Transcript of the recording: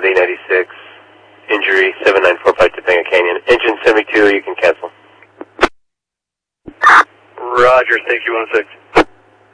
with 896, injury 7945 Topanga Canyon. Engine 72, you can cancel. Roger, safety 106.